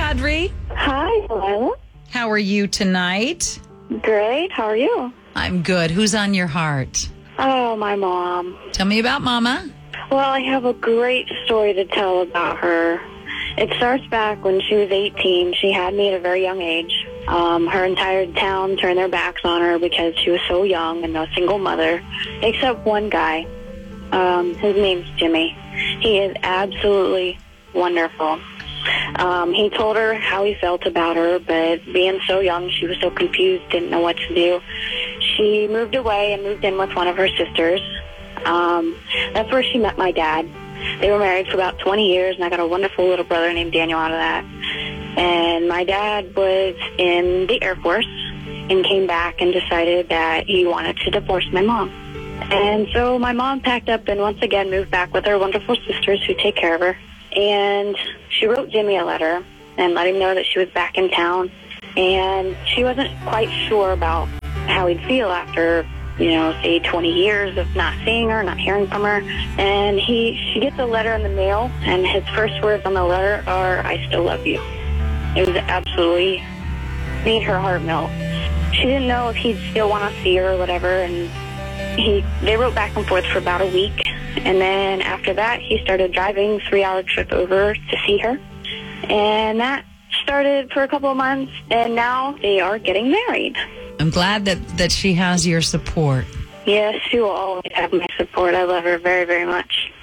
Audrey. Hi, Delilah. How are you tonight? Great. How are you? I'm good. Who's on your heart? Oh, my mom. Tell me about Mama. Well, I have a great story to tell about her. It starts back when she was 18. She had me at a very young age. Her entire town turned their backs on her because she was so young and a single mother, except one guy. His name's Jimmy. He is absolutely wonderful. He told her how he felt about her, but being so young, she was so confused, didn't know what to do. She moved away and moved in with one of her sisters. That's where she met my dad. They were married for about 20 years, and I got a wonderful little brother named Daniel out of that. And my dad was in the Air Force and came back and decided that he wanted to divorce my mom. And so my mom packed up and once again moved back with her wonderful sisters who take care of her. And she wrote Jimmy a letter and let him know that she was back in town. And she wasn't quite sure about how he'd feel after, say 20 years of not seeing her, not hearing from her. And she gets a letter in the mail, and his first words on the letter are, "I still love you." It was absolutely made her heart melt. She didn't know if he'd still want to see her or whatever, and they wrote back and forth for about a week. And then after that, he started driving a 3-hour trip over to see her. And that started for a couple of months, and now they are getting married. I'm glad that she has your support. Yes, she will always have my support. I love her very, very much.